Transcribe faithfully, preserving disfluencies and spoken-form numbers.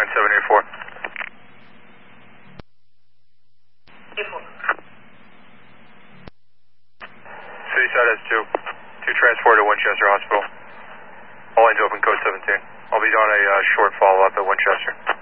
nine seven eight four. City side has two. Two transport at Winchester Hospital. All lanes open, code seventeen. I'll be on a uh, short follow-up at Winchester.